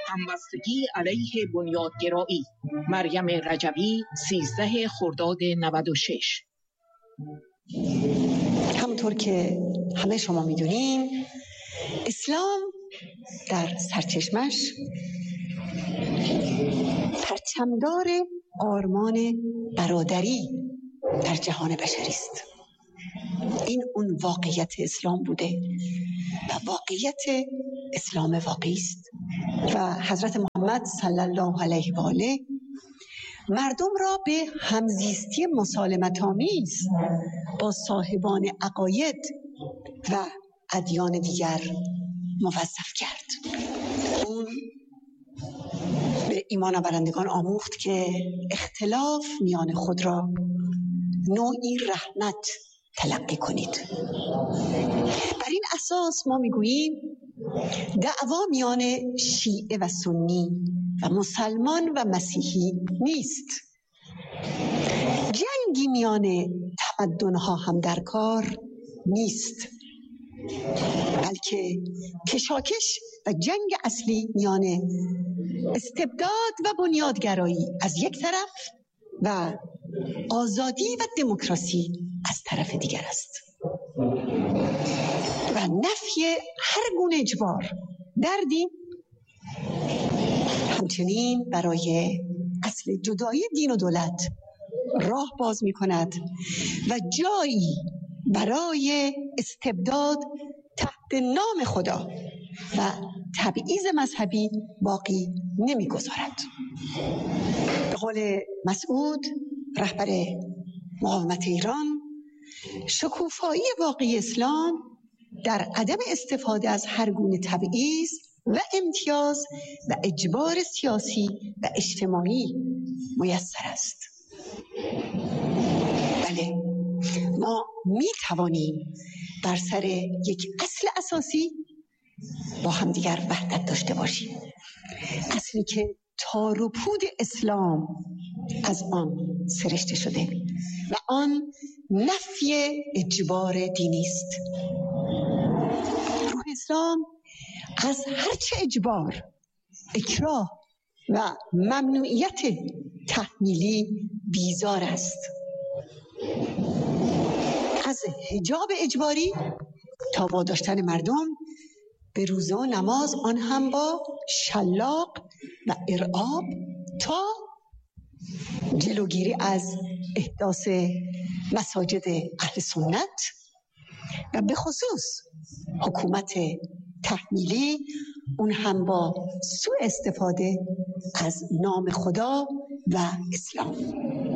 همبستگی علیه بنیادگرایی. مریم رجبی، 13 خرداد 96. همونطور که همه شما میدونیم، اسلام در سرچشمش پرچمدار آرمان برادری در جهان بشری است. این اون واقعیت اسلام بوده و واقعیت اسلام واقعی است و حضرت محمد صلی الله علیه و آله مردم را به همزیستی مسالمت‌آمیز با صاحبان عقاید و ادیان دیگر موظف کرد. اون به ایمان آورندگان آموخت که اختلاف میان خود را نوعی رحمت تلقی کنید. بر این اساس ما میگوییم دعوا میان شیعه و سنی و مسلمان و مسیحی نیست. جنگی میان تمدن‌ها هم در کار نیست، بلکه کشاکش و جنگ اصلی میان استبداد و بنیادگرایی از یک طرف و آزادی و دموکراسی از طرف دیگر است و نفی هر گونه اجبار در دین همچنین برای اصل جدایی دین و دولت راه باز می کند و جایی برای استبداد تحت نام خدا و تبعیض مذهبی باقی نمی گذارد. به قول مسعود، رهبر مقاومت ایران، شکوفایی واقعی اسلام در عدم استفاده از هر گونه تبعیض و امتیاز و اجبار سیاسی و اجتماعی میسر است. بله، ما می توانیم بر سر یک اصل اساسی با همدیگر وحدت داشته باشیم، اصلی که تار و پود اسلام از آن سرشته شده و آن نفی اجبار دینی است. روح اسلام از هرچه اجبار، اکراه و ممنوعیت تحمیلی بیزار است. از حجاب اجباری تا واداشتن مردم به روزه و نماز، آن هم با شلاق و ارعاب، تا جلوگیری از احداث مساجد اهل سنت و به خصوص حکومت تحمیلی، اون هم با سوء استفاده از نام خدا و اسلام.